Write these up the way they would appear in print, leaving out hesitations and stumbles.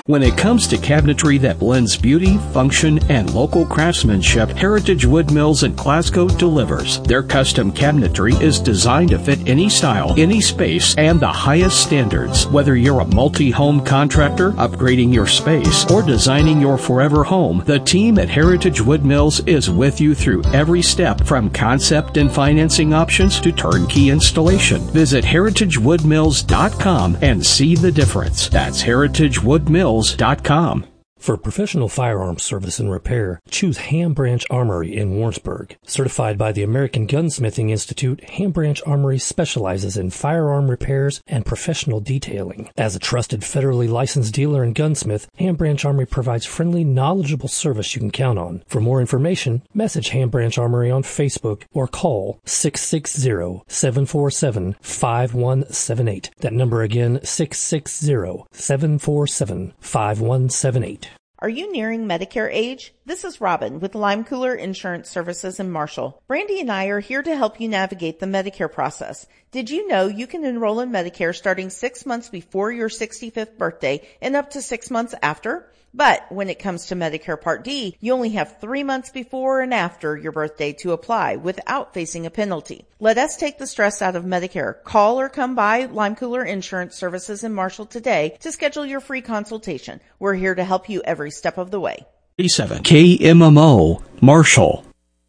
When it comes to cabinetry that blends beauty, function, and local craftsmanship, Heritage Wood Mills in Glasgow delivers. Their custom cabinetry is designed to fit any style, any space, and the highest standards. Whether you're a multi-home contractor, upgrading your space, or designing your forever home, the team at Heritage Wood Mills is with you through every step, from concept and financing options to turnkey installation. Visit heritagewoodmills.com and see the difference. That's heritagewoodmills.com. For professional firearms service and repair, choose Ham Branch Armory in Warrensburg. Certified by the American Gunsmithing Institute, Ham Branch Armory specializes in firearm repairs and professional detailing. As a trusted federally licensed dealer and gunsmith, Ham Branch Armory provides friendly, knowledgeable service you can count on. For more information, message Ham Branch Armory on Facebook or call 660-747-5178. That number again, 660-747-5178. Are you nearing Medicare age? This is Robin with Lime Cooler Insurance Services in Marshall. Brandy and I are here to help you navigate the Medicare process. Did you know you can enroll in Medicare starting 6 months before your 65th birthday and up to 6 months after? But when it comes to Medicare Part D, you only have 3 months before and after your birthday to apply without facing a penalty. Let us take the stress out of Medicare. Call or come by Lime Cooler Insurance Services in Marshall today to schedule your free consultation. We're here to help you every step of the way. 37 KMMO, Marshall.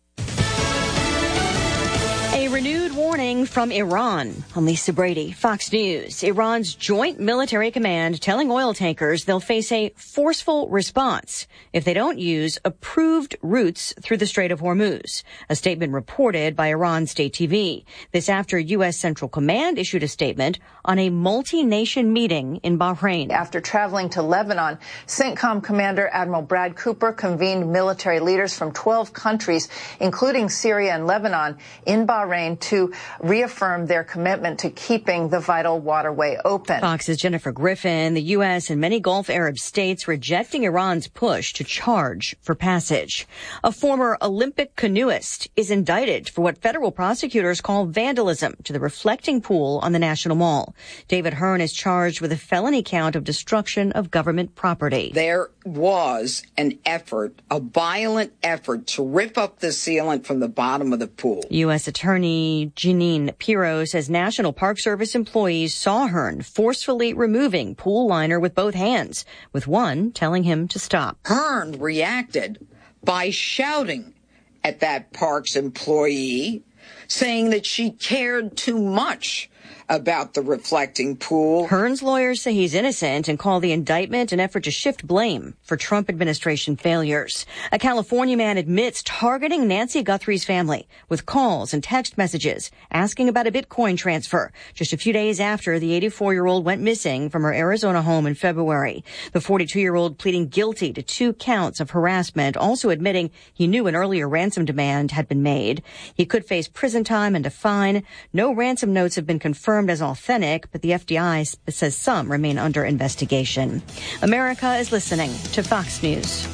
Warning from Iran. I'm Lisa Brady, Fox News. Iran's Joint Military Command telling oil tankers they'll face a forceful response if they don't use approved routes through the Strait of Hormuz. A statement reported by Iran State TV. This after U.S. Central Command issued a statement on a multi-nation meeting in Bahrain. After traveling to Lebanon, CENTCOM Commander Admiral Brad Cooper convened military leaders from 12 countries, including Syria and Lebanon, in Bahrain to reaffirm their commitment to keeping the vital waterway open. Fox's Jennifer Griffin. The U.S. and many Gulf Arab states rejecting Iran's push to charge for passage. A former Olympic canoeist is indicted for what federal prosecutors call vandalism to the reflecting pool on the National Mall. David Hearn is charged with a felony count of destruction of government property. There was an effort, a violent effort, to rip up the sealant from the bottom of the pool. U.S. Attorney Janine Pirro says National Park Service employees saw Hearn forcefully removing pool liner with both hands, with one telling him to stop. Hearn reacted by shouting at that park's employee, saying that she cared too much about the reflecting pool. Hearn's lawyers say he's innocent and call the indictment an effort to shift blame for Trump administration failures. A California man admits targeting Nancy Guthrie's family with calls and text messages asking about a Bitcoin transfer just a few days after the 84-year-old went missing from her Arizona home in February. The 42-year-old pleading guilty to 2 counts of harassment, also admitting he knew an earlier ransom demand had been made. He could face prison time and a fine. No ransom notes have been confirmed as authentic, but the FBI says some remain under investigation. America is listening to Fox News.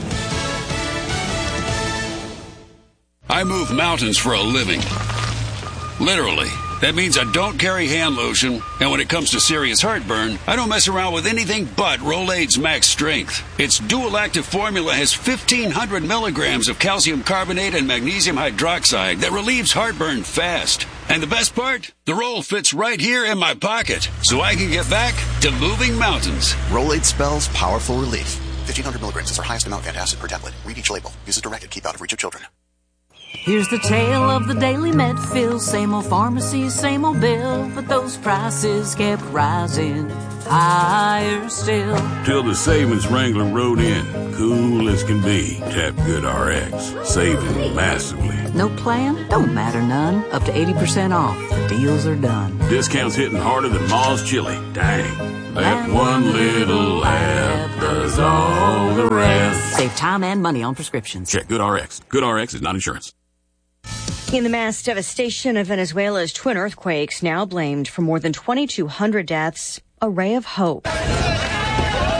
I move mountains for a living. Literally. That means I don't carry hand lotion, and when it comes to serious heartburn, I don't mess around with anything but Rolaids Max Strength. Its dual-active formula has 1,500 milligrams of calcium carbonate and magnesium hydroxide that relieves heartburn fast. And the best part? The roll fits right here in my pocket, so I can get back to moving mountains. Rolaids spells powerful relief. 1,500 milligrams is our highest amount of antacid per tablet. Read each label. Use as directed. Keep out of reach of children. Here's the tale of the daily Medfill. Same old pharmacy, same old bill, but those prices kept rising higher still. Till the savings wrangler rode in, cool as can be. Tap Good RX, saving massively. No plan? Don't matter none. Up to 80% off. The deals are done. Discounts hitting harder than Ma's chili. Dang. That one little app does all the rest. Save time and money on prescriptions. Check Good RX. Good RX is not insurance. In the mass devastation of Venezuela's twin earthquakes, now blamed for more than 2,200 deaths, a ray of hope.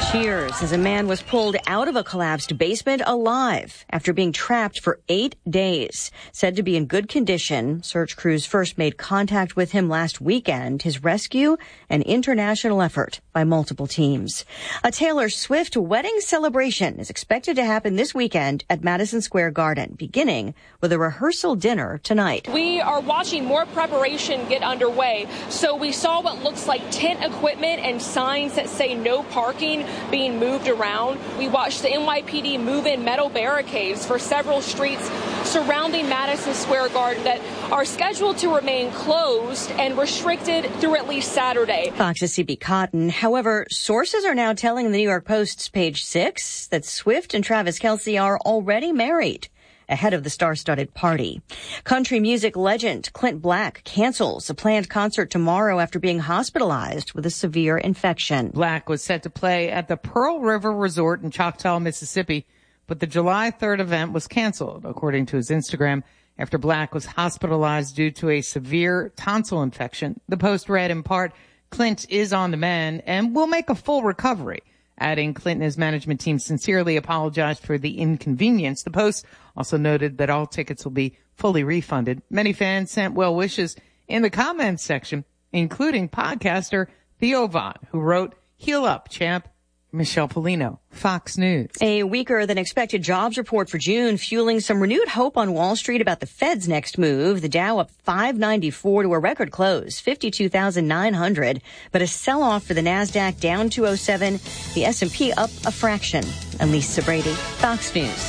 Cheers as a man was pulled out of a collapsed basement alive after being trapped for 8 days. Said to be in good condition, search crews first made contact with him last weekend. His rescue, an international effort by multiple teams. A Taylor Swift wedding celebration is expected to happen this weekend at Madison Square Garden, beginning with a rehearsal dinner tonight. We are watching more preparation get underway. So we saw what looks like tent equipment and signs that say no parking being moved around. We watched the NYPD move in metal barricades for several streets surrounding Madison Square Garden that are scheduled to remain closed and restricted through at least Saturday. Fox's C.B. Cotton. However, sources are now telling the New York Post's Page 6 that Swift and Travis Kelce are already married ahead of the star-studded party. Country music legend Clint Black cancels a planned concert tomorrow after being hospitalized with a severe infection. Black was set to play at the Pearl River Resort in Choctaw, Mississippi, but the July 3rd event was canceled, according to his Instagram, after Black was hospitalized due to a severe tonsil infection. The Post read in part, Clint is on the mend and will make a full recovery. Adding, Clint and his management team sincerely apologized for the inconvenience. The Post also noted that all tickets will be fully refunded. Many fans sent well wishes in the comments section, including podcaster Theo Vaughn, who wrote, "Heal up, champ." Michelle Polino, Fox News. A weaker than expected jobs report for June fueling some renewed hope on Wall Street about the Fed's next move. The Dow up 594 to a record close, 52,900, but a sell-off for the NASDAQ down 207, the S&P up a fraction. I'm Lisa Brady, Fox News.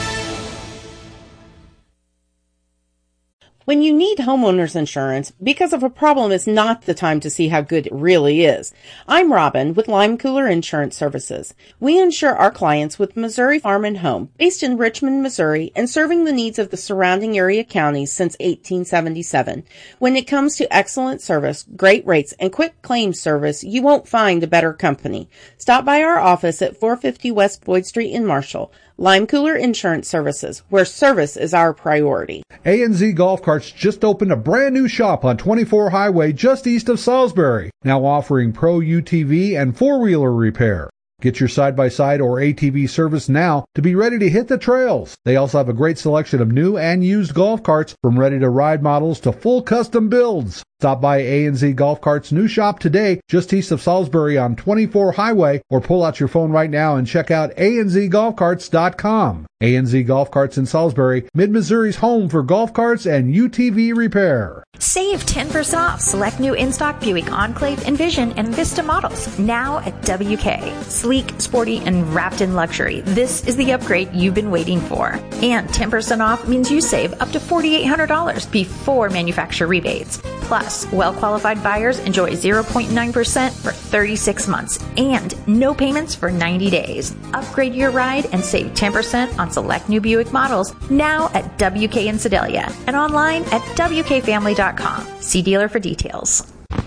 When you need homeowners insurance, because of a problem is not the time to see how good it really is. I'm Robin with Lime Cooler Insurance Services. We insure our clients with Missouri Farm and Home, based in Richmond, Missouri, and serving the needs of the surrounding area counties since 1877. When it comes to excellent service, great rates, and quick claims service, you won't find a better company. Stop by our office at 450 West Boyd Street in Marshall. Lime Cooler Insurance Services, where service is our priority. A&Z Golf Carts just opened a brand new shop on 24 Highway just east of Salisbury, now offering Pro UTV and four-wheeler repair. Get your side-by-side or ATV service now to be ready to hit the trails. They also have a great selection of new and used golf carts, from ready-to-ride models to full custom builds. Stop by A&Z Golf Carts' new shop today, just east of Salisbury on 24 Highway, or pull out your phone right now and check out anzgolfcarts.com. A&Z Golf Carts in Salisbury, Mid-Missouri's home for golf carts and UTV repair. Save 10% off select new in-stock Buick Enclave, Envision, and Vista models now at WK. Sleek, sporty, and wrapped in luxury. This is the upgrade you've been waiting for. And 10% off means you save up to $4,800 before manufacturer rebates. Plus, well-qualified buyers enjoy 0.9% for 36 months and no payments for 90 days. Upgrade your ride and save 10% on select new Buick models now at WK in Sedalia and online at WKFamily.com. See dealer for details.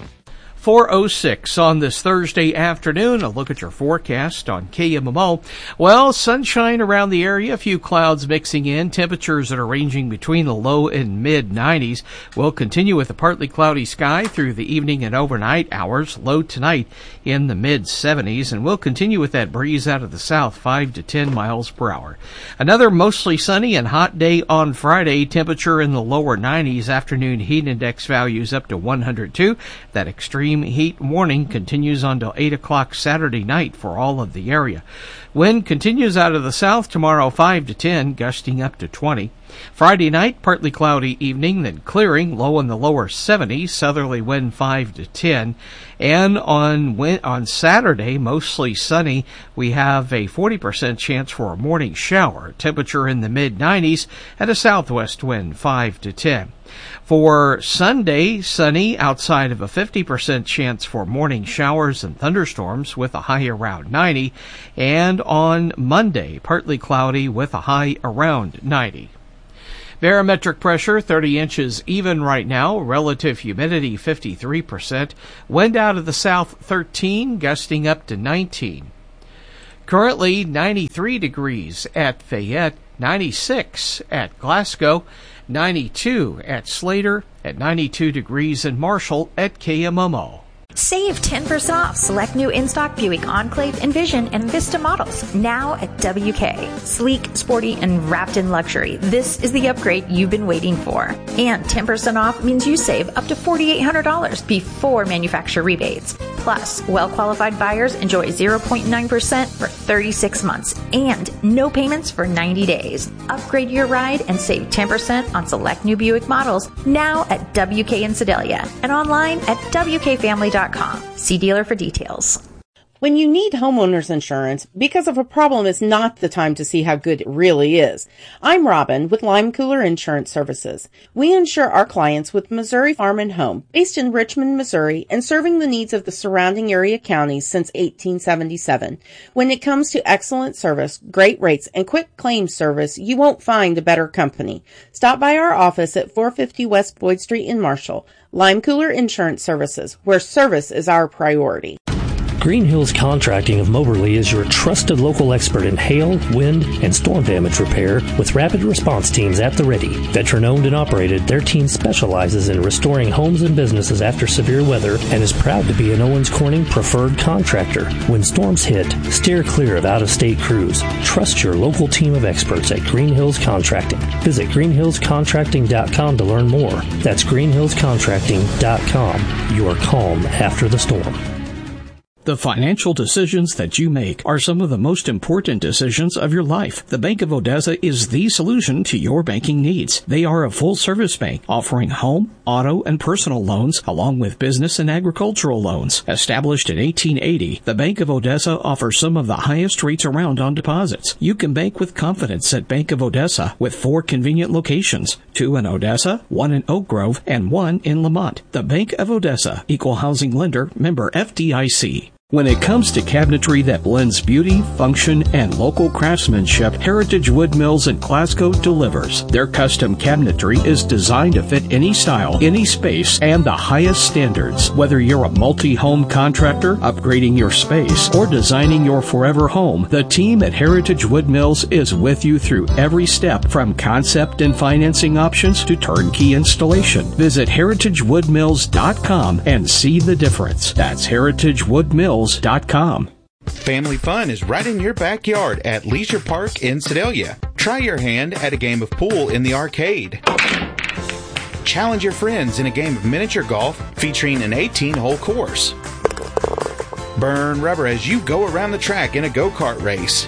4:06 on this Thursday afternoon. A look at your forecast on KMMO. Well, sunshine around the area, a few clouds mixing in. Temperatures that are ranging between the low and mid-90s. We'll continue with a partly cloudy sky through the evening and overnight hours. Low tonight in the mid-70s, and we'll continue with that breeze out of the south, 5 to 10 miles per hour. Another mostly sunny and hot day on Friday. Temperature in the lower 90s. Afternoon heat index values up to 102. That extreme heat warning continues until 8 o'clock Saturday night for all of the area. Wind continues out of the south tomorrow, 5 to 10, gusting up to 20. Friday night, partly cloudy evening, then clearing, low in the lower 70s, southerly wind 5 to 10. And on Saturday, mostly sunny, we have a 40% chance for a morning shower. Temperature in the mid-90s and a southwest wind 5 to 10. For Sunday, sunny outside of a 50% chance for morning showers and thunderstorms with a high around 90. And on Monday, partly cloudy with a high around 90. Barometric pressure 30 inches even right now. Relative humidity 53%. Wind out of the south 13, gusting up to 19. Currently 93 degrees at Fayette, 96 at Glasgow, 92 at Slater, at 92 degrees in Marshall at KMMO. Save 10% off select new in-stock Buick Enclave, Envision, and Vista models now at WK. Sleek, sporty, and wrapped in luxury. This is the upgrade you've been waiting for. And 10% off means you save up to $4,800 before manufacturer rebates. Plus, well-qualified buyers enjoy 0.9% for 36 months and no payments for 90 days. Upgrade your ride and save 10% on select new Buick models now at WK in Sedalia and online at WKFamily.com. See dealer for details. When you need homeowners insurance, because of a problem is not the time to see how good it really is. I'm Robin with Lime Cooler Insurance Services. We insure our clients with Missouri Farm and Home, based in Richmond, Missouri, and serving the needs of the surrounding area counties since 1877. When it comes to excellent service, great rates, and quick claims service, you won't find a better company. Stop by our office at 450 West Boyd Street in Marshall. Lime Cooler Insurance Services, where service is our priority. Green Hills Contracting of Moberly is your trusted local expert in hail, wind, and storm damage repair with rapid response teams at the ready. Veteran-owned and operated, their team specializes in restoring homes and businesses after severe weather and is proud to be an Owens Corning preferred contractor. When storms hit, steer clear of out-of-state crews. Trust your local team of experts at Green Hills Contracting. Visit greenhillscontracting.com to learn more. That's greenhillscontracting.com. Your calm after the storm. The financial decisions that you make are some of the most important decisions of your life. The Bank of Odessa is the solution to your banking needs. They are a full-service bank offering home, auto, and personal loans along with business and agricultural loans. Established in 1880, the Bank of Odessa offers some of the highest rates around on deposits. You can bank with confidence at Bank of Odessa with 4 convenient locations, 2 in Odessa, 1 in Oak Grove, and 1 in Lamont. The Bank of Odessa, Equal Housing Lender, member FDIC. When it comes to cabinetry that blends beauty, function, and local craftsmanship, Heritage Wood Mills in Glasgow delivers. Their custom cabinetry is designed to fit any style, any space, and the highest standards. Whether you're a multi-home contractor, upgrading your space, or designing your forever home, the team at Heritage Wood Mills is with you through every step, from concept and financing options to turnkey installation. Visit heritagewoodmills.com and see the difference. That's heritagewoodmills.com. Family fun is right in your backyard at Leisure Park in Sedalia. Try your hand at a game of pool in the arcade. Challenge your friends in a game of miniature golf featuring an 18-hole course. Burn rubber as you go around the track in a go-kart race.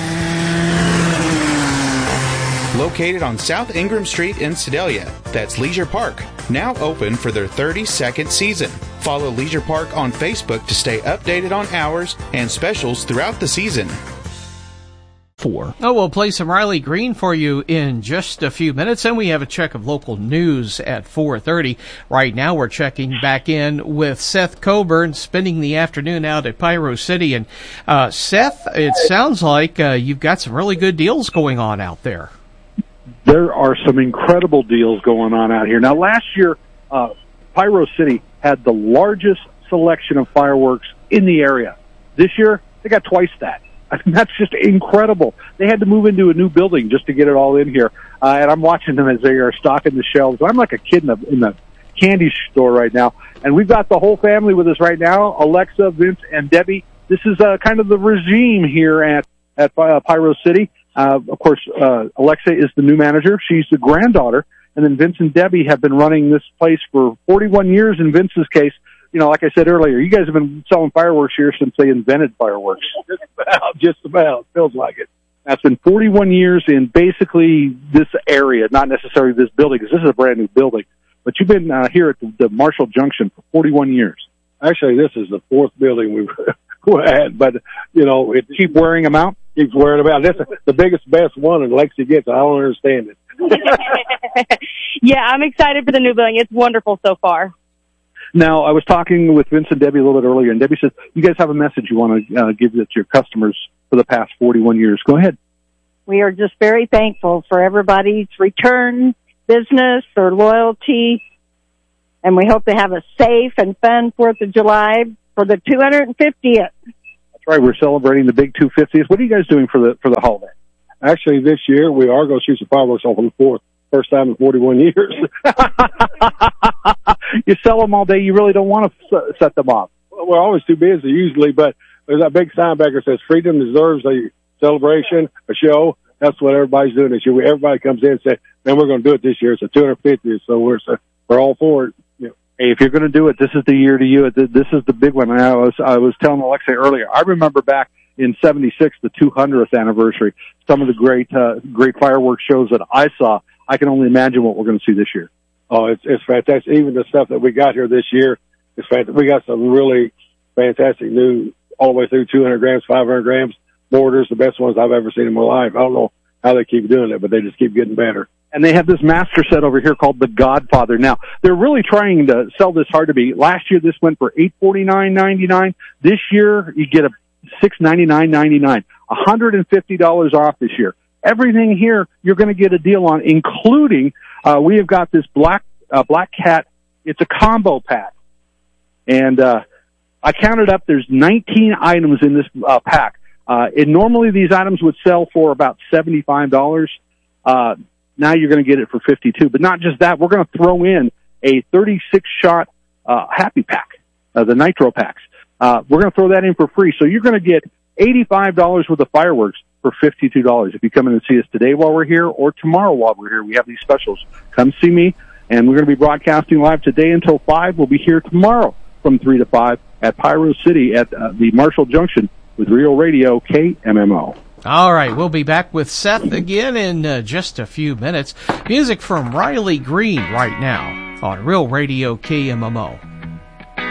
Located on South Ingram Street in Sedalia, that's Leisure Park, now open for their 32nd season. Follow Leisure Park on Facebook to stay updated on hours and specials throughout the season. We'll play some Riley Green for you in just a few minutes, and we have a check of local news at 4:30. Right now we're checking back in with Seth Coburn, spending the afternoon out at Pyro City. And Seth, it sounds like you've got some really good deals going on out there. There are some incredible deals going on out here. Now, last year, Pyro City had the largest selection of fireworks in the area. This year, they got twice that. I mean, that's just incredible. They had to move into a new building just to get it all in here. And I'm watching them as they are stocking the shelves. I'm like a kid in the candy store right now. And we've got the whole family with us right now, Alexa, Vince, and Debbie. This is kind of the regime here at Pyro City. Of course, Alexa is the new manager. She's the granddaughter. And then Vince and Debbie have been running this place for 41 years in Vince's case. You know, like I said earlier, you guys have been selling fireworks here since they invented fireworks. Just about. Feels like it. That's been 41 years in basically this area, not necessarily this building, because this is a brand new building. But you've been here at the Marshall Junction for 41 years. Actually, this is the 4th building we've had, but, you know, it keep wearing them out. Keeps wearing them out. This is the biggest, best one, and Lexi gets. I don't understand it. Yeah, I'm excited for the new building. It's wonderful so far. Now, I was talking with Vince and Debbie a little bit earlier, and Debbie says, you guys have a message you want to give to your customers for the past 41 years. Go ahead. We are just very thankful for everybody's return business or loyalty, and we hope they have a safe and fun 4th of July for the 250th. That's right. We're celebrating the big 250th. What are you guys doing for the holiday? Actually, this year we are going to shoot some fireworks on the 4th. First time in 41 years. You sell them all day. You really don't want to set them off. Well, we're always too busy usually, but there's that big sign back that says freedom deserves a celebration, a show. That's what everybody's doing this year. Everybody comes in and says, man, we're going to do it this year. It's a 250th, so we're all for it. You know. Hey, if you're going to do it, this is the year to you. This is the big one. And I was telling Alexei earlier, I remember back in 76, the 200th anniversary, some of the great fireworks shows that I saw. I can only imagine what we're going to see this year. Oh, it's fantastic. Even the stuff that we got here this year is fantastic. We got some really fantastic new, all the way through 200 grams, 500 grams mortars, the best ones I've ever seen in my life. I don't know how they keep doing it, but they just keep getting better. And they have this master set over here called the Godfather. Now, they're really trying to sell this hard to beat. Last year, this went for $849.99. This year, you get a $699.99. $150 off this year. Everything here, you're going to get a deal on, including, we have got this Black Cat. It's a combo pack. And, I counted up, there's 19 items in this, pack. Normally these items would sell for about $75. Now you're going to get it for $52. But not just that, we're going to throw in a 36-shot, Happy Pack, the Nitro packs. We're going to throw that in for free. So you're going to get $85 worth of fireworks for $52. If you come in and see us today while we're here or tomorrow while we're here, we have these specials. Come see me, and we're going to be broadcasting live today until 5. We'll be here tomorrow from 3 to 5 at Pyro City at the Marshall Junction with Real Radio KMMO. All right, we'll be back with Seth again in just a few minutes. Music from Riley Green right now on Real Radio KMMO.